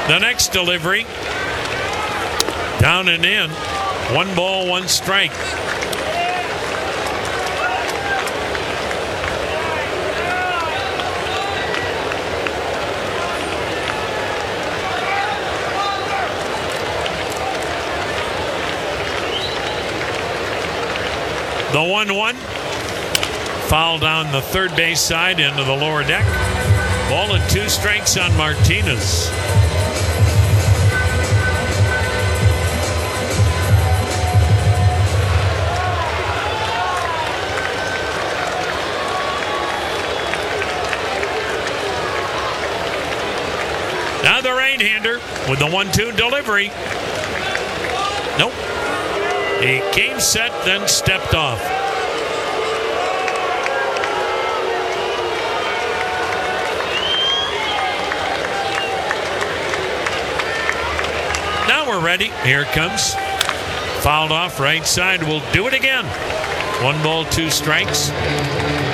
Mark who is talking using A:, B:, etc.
A: The next delivery, down and in. 1 ball, 1 strike. The 1-1. Foul down the third base side into the lower deck. Ball and 2 strikes on Martinez. Now the right-hander with the 1-2 delivery. Nope. He came set, then stepped off. Now we're ready. Here it comes. Fouled off right side. We'll do it again. 1 ball, 2 strikes.